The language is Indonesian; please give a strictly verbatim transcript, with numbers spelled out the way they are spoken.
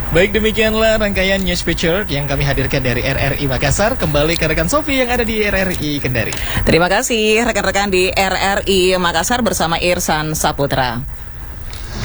Baik, demikianlah rangkaian news feature yang kami hadirkan dari R R I Makassar. Kembali ke rekan Sofi yang ada di R R I Kendari. Terima kasih rekan-rekan di R R I Makassar bersama Irsan Saputra.